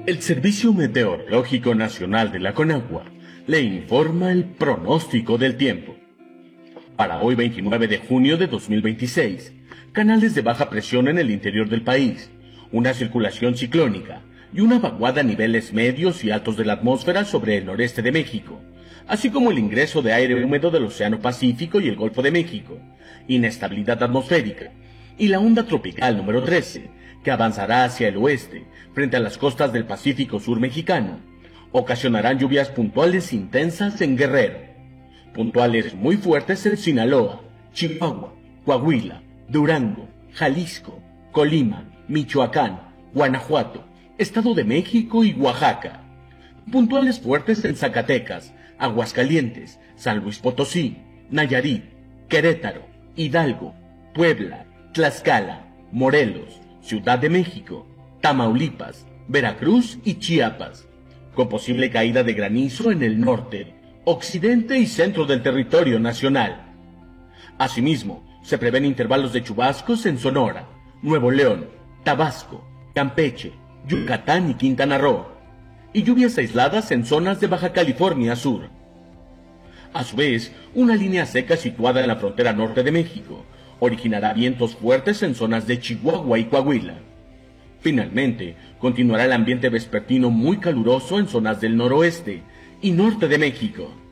El Servicio Meteorológico Nacional de la Conagua le informa el pronóstico del tiempo. Para hoy 29 de junio de 2026, canales de baja presión en el interior del país, una circulación ciclónica y una vaguada a niveles medios y altos de la atmósfera sobre el noreste de México, así como el ingreso de aire húmedo del Océano Pacífico y el Golfo de México, inestabilidad atmosférica, y la onda tropical número 13, que avanzará hacia el oeste, frente a las costas del Pacífico Sur mexicano, ocasionarán lluvias puntuales intensas en Guerrero, puntuales muy fuertes en Sinaloa, Chihuahua, Coahuila, Durango, Jalisco, Colima, Michoacán, Guanajuato, Estado de México y Oaxaca, puntuales fuertes en Zacatecas, Aguascalientes, San Luis Potosí, Nayarit, Querétaro, Hidalgo, Puebla, Tlaxcala, Morelos, Ciudad de México, Tamaulipas, Veracruz y Chiapas, con posible caída de granizo en el norte, occidente y centro del territorio nacional. Asimismo, se prevén intervalos de chubascos en Sonora, Nuevo León, Tabasco, Campeche, Yucatán y Quintana Roo, y lluvias aisladas en zonas de Baja California Sur. A su vez, una línea seca situada en la frontera norte de México originará vientos fuertes en zonas de Chihuahua y Coahuila. Finalmente, continuará el ambiente vespertino muy caluroso en zonas del noroeste y norte de México.